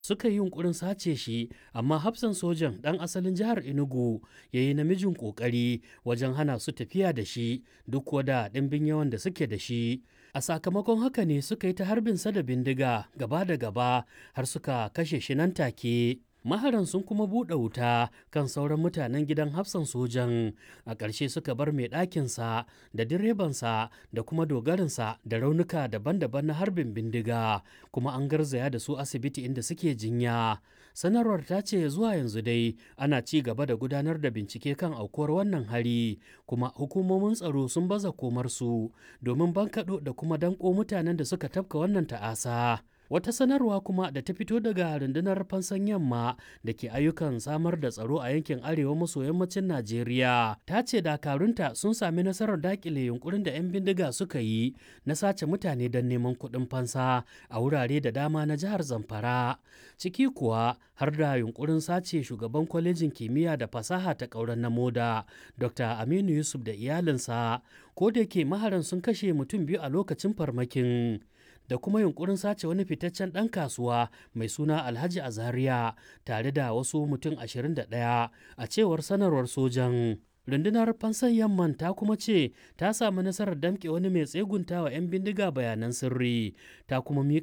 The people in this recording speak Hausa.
suka yi yunkurin sace shi, amma hafsan sojan ɗan asalin jihar Enugu ya yi namijin ƙoƙari wajen hana su tafiya da shi duk kuwa da ɗimbin yawan da suke da shi. A sakamakon haka ne suka yi ta harbinsa da bindiga gaba da gaba har suka kashe shi nan take. Maharan sun kuma buɗe wuta kan sauran mutanen gidan hafsan sojan. A ƙarshe suka bar mai ɗakinsa da direbansa da kuma dogarinsa da raunuka daban-daban na harbin bindiga, kuma an garzaya da su asibiti inda suke jinya. Sanarwar ta ce zuwa yanzu dai ana ci gaba da gudanar da bincike kan aukuwar wannan hari, kuma hukumomin tsaro sun baza komarsu domin bankaɗo da kuma danƙo mutanen da suka tafka wannan ta'asa. Wata sanarwa kuma da ta fito daga rundunar fansan yamma da ke ayyukan samar da tsaro a yankin arewa maso yammacin Najeriya ta ce dakarunta sun sami nasarar dakile yunkurin da 'yan bindiga suka yi na sace mutane don neman kuɗin fansa a wurare da dama na jihar Zamfara, ciki kuwa har da yunkurin sace shugaban kwalejin kimiyya da fasaha ta ƙauren na Moda, Dr. Aminu Yusuf da iyalinsa, ko da yake maharan sun kashe mutum biyu a lokacin farmakin. Da kuma yunkurin sace wani fitaccen ɗan kasuwa mai suna Alhaji Azariya tare da wasu mutum 21 a cewar sanarwar sojan. Rundunar fansan yamman ta kuma ce ta samu nasarar damƙe wani mai tsegunta wa 'yan bindiga bayanan sirri, ta kuma